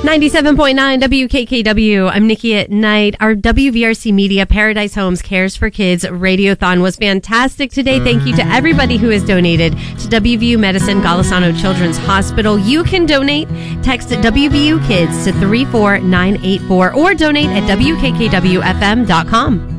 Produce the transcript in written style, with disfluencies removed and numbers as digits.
97.9 WKKW. I'm Nikki at Night. Our WVRC Media Paradise Homes Cares for Kids Radiothon was fantastic today. Thank you to everybody who has donated to WVU Medicine Golisano Children's Hospital. You can donate. Text WVU Kids to 34984 or donate at WKKWFM.com.